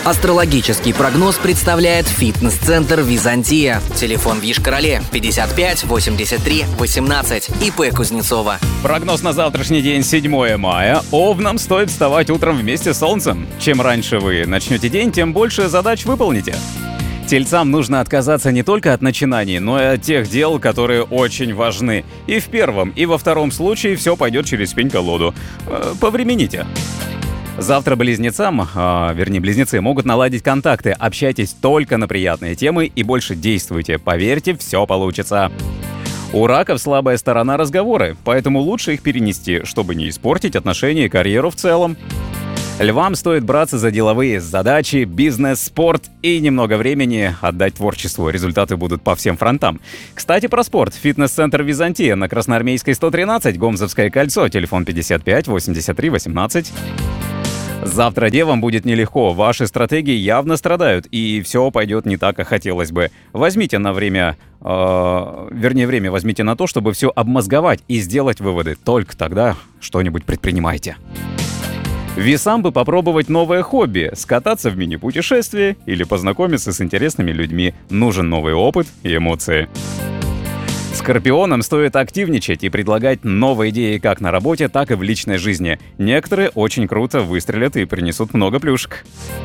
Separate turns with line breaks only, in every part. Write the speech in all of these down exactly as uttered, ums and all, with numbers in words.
Астрологический прогноз представляет фитнес-центр «Византия». Телефон в Йошкар-Оле пятьдесят пять восемьдесят три восемнадцать. ИП Кузнецова.
Прогноз на завтрашний день, седьмое мая. Овнам стоит вставать утром вместе с солнцем. Чем раньше вы начнете день, тем больше задач выполните. Тельцам нужно отказаться не только от начинаний, но и от тех дел, которые очень важны. И в первом, и во втором случае все пойдет через пень-колоду. Э, повремените. Завтра близнецам, а, вернее близнецы, могут наладить контакты. Общайтесь только на приятные темы и больше действуйте. Поверьте, все получится. У раков слабая сторона — разговоры, поэтому лучше их перенести, чтобы не испортить отношения и карьеру в целом. Львам стоит браться за деловые задачи, бизнес, спорт и немного времени отдать творчеству. Результаты будут по всем фронтам. Кстати, про спорт. Фитнес-центр «Византия» на Красноармейской сто тринадцать, Гомзовское кольцо, телефон пятьдесят пять восемьдесят три восемнадцать. Завтра девам будет нелегко, ваши стратегии явно страдают, и все пойдет не так, как хотелось бы. Возьмите на время, э, вернее, время возьмите на то, чтобы все обмозговать и сделать выводы. Только тогда что-нибудь предпринимайте. Весам бы попробовать новое хобби, скататься в мини-путешествие или познакомиться с интересными людьми. Нужен новый опыт и эмоции. Скорпионам стоит активничать и предлагать новые идеи как на работе, так и в личной жизни. Некоторые очень круто выстрелят и принесут много плюшек.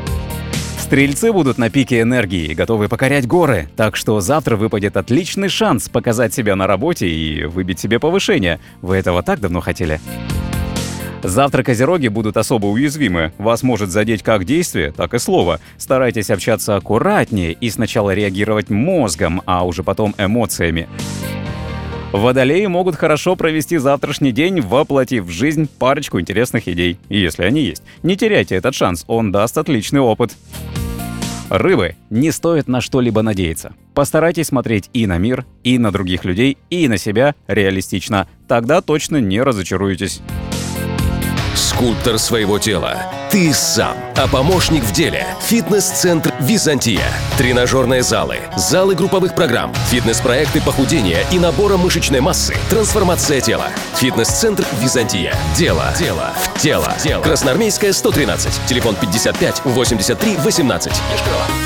Стрельцы будут на пике энергии и готовы покорять горы, так что завтра выпадет отличный шанс показать себя на работе и выбить себе повышение. Вы этого так давно хотели? Завтра козероги будут особо уязвимы. Вас может задеть как действие, так и слово. Старайтесь общаться аккуратнее и сначала реагировать мозгом, а уже потом эмоциями. Водолеи могут хорошо провести завтрашний день, воплотив в жизнь парочку интересных идей, если они есть. Не теряйте этот шанс, он даст отличный опыт. Рыбы, не стоит на что-либо надеяться. Постарайтесь смотреть и на мир, и на других людей, и на себя реалистично. Тогда точно не разочаруетесь.
Скульптор своего тела. Ты сам. А помощник в деле. Фитнес-центр «Византия». Тренажерные залы, залы групповых программ, фитнес-проекты похудения и набора мышечной массы. Трансформация тела. Фитнес-центр «Византия». Дело. Дело. В тело. Красноармейская сто тринадцать. Телефон пятьдесят пять восемьдесят три восемнадцать. Йошкар-Ола.